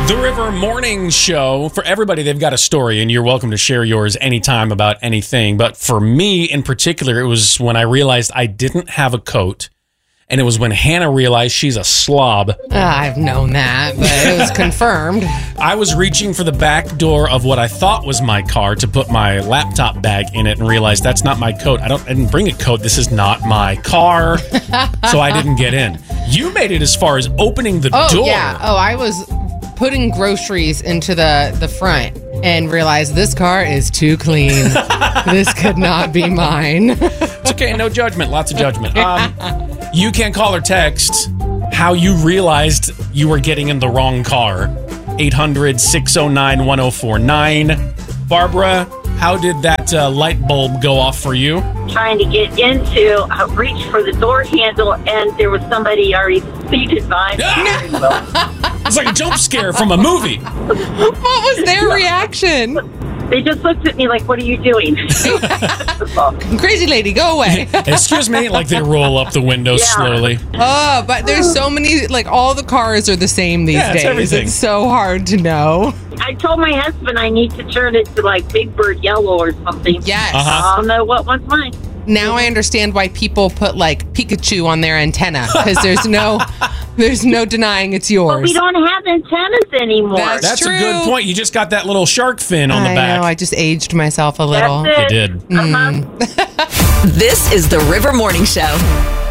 The River Morning Show. For everybody, they've got a story, and you're welcome to share yours anytime about anything. But for me in particular, it was when I realized I didn't have a coat, and it was when Hannah realized she's a slob. I've known that, but it was confirmed. I was reaching for the back door of what I thought was my car to put my laptop bag in it and realized that's not my coat. I didn't bring a coat. This is not my car. So I didn't get in. You made it as far as opening the door. Oh, yeah. Oh, I was putting groceries into the front and realized this car is too clean. This could not be mine. It's okay. No judgment. Lots of judgment. You can call or text how you realized you were getting in the wrong car. 800-609-1049. Barbara, how did that light bulb go off for you? Trying to get into, reach for the door handle, and there was somebody already seated behind me. It's like a jump scare from a movie. What was their reaction? They just looked at me like, what are you doing? Crazy lady, go away. Excuse me, like they roll up the window slowly. Oh, but there's so many, like all the cars are the same these days. Everything. It's so hard to know. I told my husband I need to turn it to like Big Bird Yellow or something. Yes. I don't know what one's mine. Now I understand why people put like Pikachu on their antenna, because there's no denying it's yours. But we don't have antennas anymore. That's true. a good point. You just got that little shark fin on the I back. know, I just aged myself a little. That's it. You did. Uh-huh. This is the River Morning Show.